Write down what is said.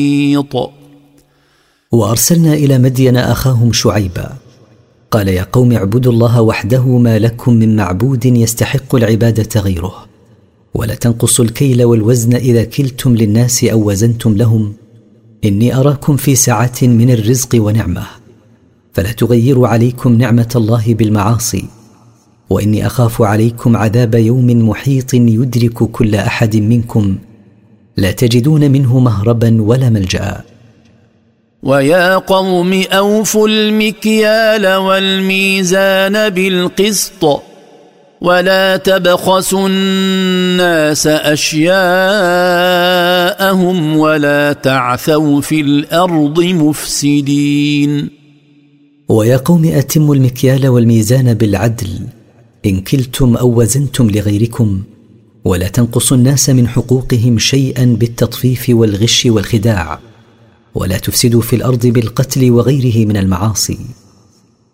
وأرسلنا إلى مدين أخاهم شعيبا قال يا قوم اعبدوا الله وحده ما لكم من معبود يستحق العبادة غيره، ولا تنقصوا الكيل والوزن إذا كلتم للناس أو وزنتم لهم، إني أراكم في سعة من الرزق ونعمة، فلا تغيروا عليكم نعمة الله بالمعاصي، وإني أخاف عليكم عذاب يوم محيط يدرك كل أحد منكم لا تجدون منه مهربا ولا ملجأ. ويا قوم أوفوا المكيال والميزان بالقسط ولا تبخسوا الناس أشياءهم ولا تعثوا في الأرض مفسدين. ويا قوم أتموا المكيال والميزان بالعدل إن كلتم أو وزنتم لغيركم، ولا تنقصوا الناس من حقوقهم شيئا بالتطفيف والغش والخداع، ولا تفسدوا في الأرض بالقتل وغيره من المعاصي.